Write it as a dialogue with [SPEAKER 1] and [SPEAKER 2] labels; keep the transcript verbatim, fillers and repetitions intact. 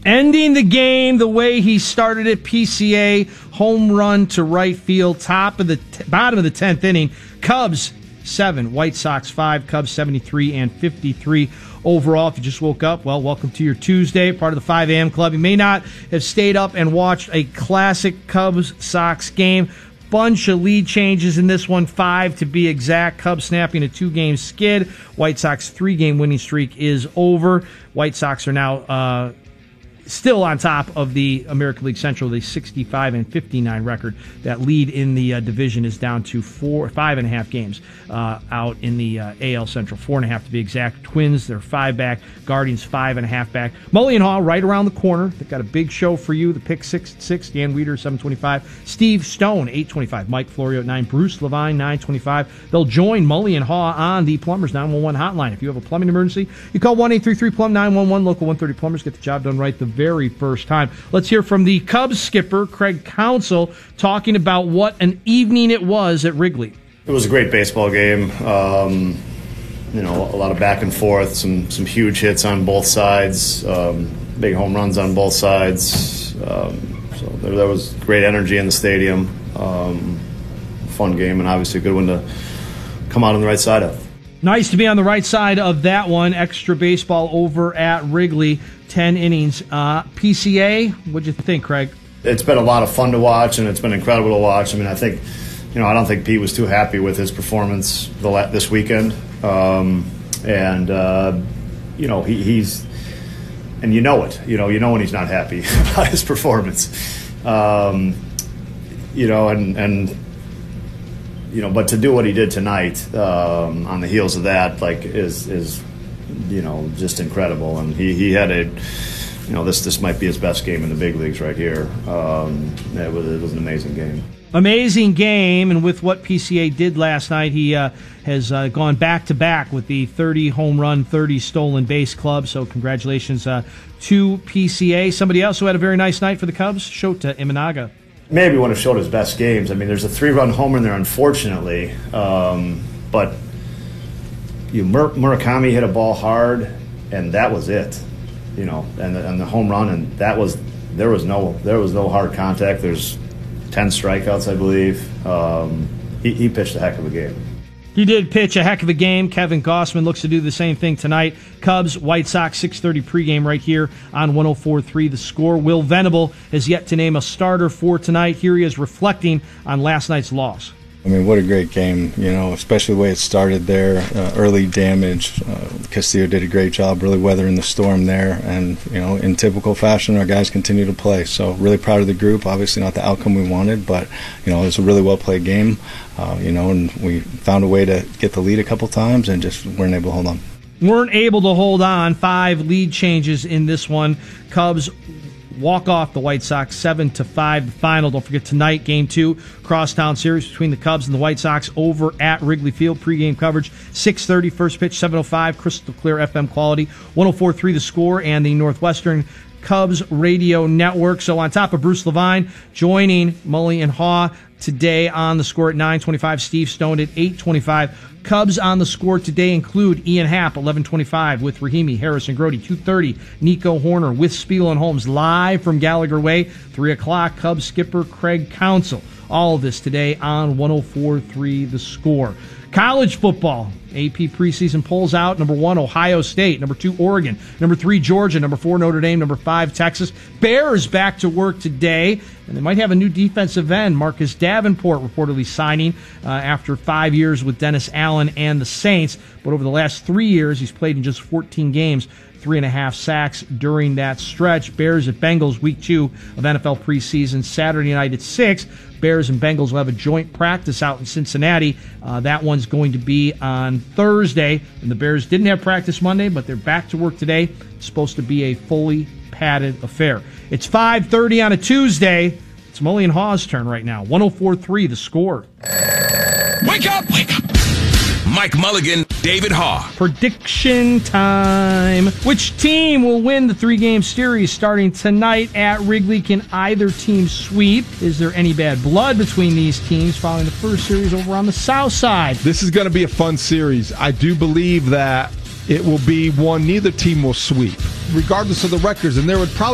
[SPEAKER 1] Ending the game the way he started it, P C A home run to right field, top of the t- bottom of the tenth inning. Cubs seven, White Sox five, Cubs seventy-three and fifty-three overall. If you just woke up, well, welcome to your Tuesday, part of the five a.m. club. You may not have stayed up and watched a classic Cubs-Sox game. Bunch of lead changes in this one, five to be exact. Cubs snapping a two-game skid. White Sox three-game winning streak is over. White Sox are now uh, still on top of the American League Central, the sixty-five and fifty-nine record. That lead in the uh, division is down to four, five and a half games uh, out in the uh, A L Central. Four and a half to be exact. Twins, they're five back. Guardians, five and a half back. Mully and Haw right around the corner. They've got a big show for you. The pick six at six. Dan Weeder, seven twenty-five. Steve Stone, eight twenty-five. Mike Florio at nine. Bruce Levine, nine twenty-five. They'll join Mully and Haw on the Plumbers nine one one hotline. If you have a plumbing emergency, you call one eight three three plumb nine one one. Local one thirty Plumbers get the job done right the very first time. Let's hear from the Cubs skipper, Craig Counsell, talking about what an evening it was at Wrigley.
[SPEAKER 2] It was a great baseball game. Um, you know, a lot of back and forth, some some huge hits on both sides, um, big home runs on both sides. Um, so there, there was great energy in the stadium. Um, fun game, and obviously a good one to come out on the right side of.
[SPEAKER 1] Nice to be on the right side of that one. Extra baseball over at Wrigley, ten innings. Uh, P C A, what'd you think, Craig?
[SPEAKER 2] It's been a lot of fun to watch, and it's been incredible to watch. I mean, I think, you know, I don't think Pete was too happy with his performance the, this weekend. Um, and, uh, you know, he, he's, and you know it, you know, you know when he's not happy about his performance. Um, you know, and, and, you know, but to do what he did tonight um, on the heels of that, like, is, is, you know, just incredible. And he, he had a, you know, this this might be his best game in the big leagues right here. Um, it was, it was an amazing game.
[SPEAKER 1] Amazing game, and with what P C A did last night, he uh, has uh, gone back-to-back with the thirty home run, thirty stolen base club, so congratulations uh, to P C A. Somebody else who had a very nice night for the Cubs, Shota Imanaga.
[SPEAKER 2] Maybe one of Shota's best games. I mean, there's a three-run homer in there, unfortunately, um, but you Mur- Murakami hit a ball hard, and that was it. You know, and the, and the home run, and that was there was no there was no hard contact. There's ten strikeouts, I believe. Um, he, he pitched a heck of a game.
[SPEAKER 1] He did pitch a heck of a game. Kevin Gossman looks to do the same thing tonight. Cubs, White Sox, six thirty pregame right here on one oh four point three The Score. Will Venable has yet to name a starter for tonight. Here he is reflecting on last night's loss.
[SPEAKER 3] I mean, what a great game, you know, especially the way it started there. Uh, early damage. Uh, Castillo did a great job really weathering the storm there. And, you know, in typical fashion, our guys continue to play. So really proud of the group. Obviously not the outcome we wanted, but, you know, it was a really well-played game, uh, you know, and we found a way to get the lead a couple times and just weren't able to hold on.
[SPEAKER 1] Weren't able to hold on. Five lead changes in this one. Cubs walk off the White Sox seven to five. The final, don't forget tonight, game two, crosstown series between the Cubs and the White Sox over at Wrigley Field. Pregame coverage six thirty, first pitch seven oh five, crystal clear F M quality, one oh four point three The Score and the Northwestern Cubs radio network. So on top of Bruce Levine joining Mully and Haw today on The Score at nine twenty-five, Steve Stone at eight twenty-five. Cubs on The Score today include Ian Happ, eleven twenty-five, with Rahimi, Harris, and Grody. two thirty, Nico Horner with Spiel and Holmes live from Gallagher Way. three o'clock, Cubs skipper Craig Counsell. All of this today on one oh four point three The Score. College football, A P preseason polls out. Number one, Ohio State. Number two, Oregon. Number three, Georgia. Number four, Notre Dame. Number five, Texas. Bears back to work today, and they might have a new defensive end. Marcus Davenport reportedly signing uh, after five years with Dennis Allen and the Saints. But over the last three years, he's played in just fourteen games. Three and a half sacks during that stretch. Bears at Bengals, week two of N F L preseason, Saturday night at six. Bears and Bengals will have a joint practice out in Cincinnati. Uh, that one's going to be on Thursday. And the Bears didn't have practice Monday, but they're back to work today. It's supposed to be a fully padded affair. It's five thirty on a Tuesday. It's Mully and Haw's turn right now. one oh four point three The Score.
[SPEAKER 4] Wake up! Wake up! Mike Mulligan, David Haw.
[SPEAKER 1] Prediction time. Which team will win the three-game series starting tonight at Wrigley? Can either team sweep? Is there any bad blood between these teams following the first series over on the south side?
[SPEAKER 5] This is going to be a fun series. I do believe that it will be one neither team will sweep, regardless of the records, and there would probably